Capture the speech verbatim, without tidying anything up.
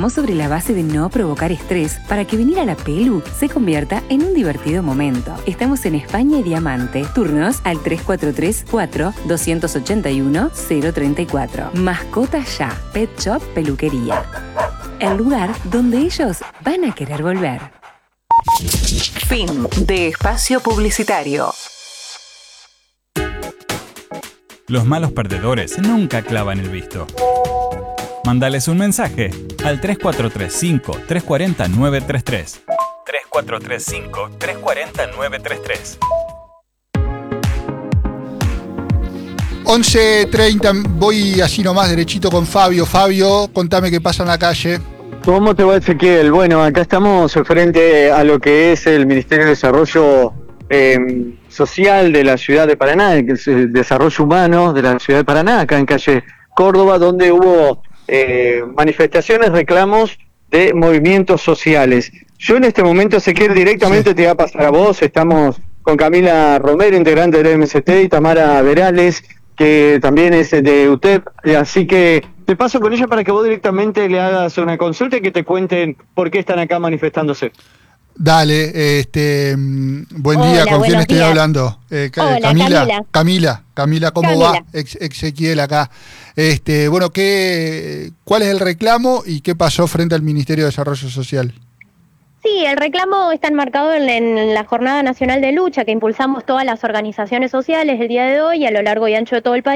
Trabajamos sobre la base de no provocar estrés para que venir a la Pelu se convierta en un divertido momento. Estamos en España y Diamante. Turnos al tres cuatro tres, cuatro, dos ocho uno, cero tres cuatro. Mascota Ya, Pet Shop Peluquería. El lugar donde ellos van a querer volver. Fin de espacio publicitario. Los malos perdedores nunca clavan el visto. Mándales un mensaje al tres cuatro tres cinco, tres cuatro cero, nueve tres tres. tres cuatro tres cinco, tres cuatro cero, nueve tres tres. once treinta, voy así nomás derechito con Fabio. Fabio, contame qué pasa en la calle. ¿Cómo te va, Ezequiel? Bueno, acá estamos frente a lo que es el Ministerio de Desarrollo eh, Social de la ciudad de Paraná, el Desarrollo Humano de la ciudad de Paraná, acá en calle Córdoba, donde hubo eh, manifestaciones, reclamos de movimientos sociales. Yo en este momento, Ezequiel, directamente sí. Te voy a pasar a vos. Estamos con Camila Romero, integrante del M S T, y Tamara Verales, que también es de U T E P, así que te paso con ella para que vos directamente le hagas una consulta y que te cuenten por qué están acá manifestándose. Dale, este, buen Hola, día, ¿con quién estoy días. hablando? Eh, Hola, Camila, Camila. Camila, Camila, ¿cómo Camila. va? Ex Ezequiel acá. Este, bueno, ¿qué, ¿cuál es el reclamo y qué pasó frente al Ministerio de Desarrollo Social? Sí, el reclamo está enmarcado en, en la Jornada Nacional de Lucha que impulsamos todas las organizaciones sociales el día de hoy a lo largo y ancho de todo el país.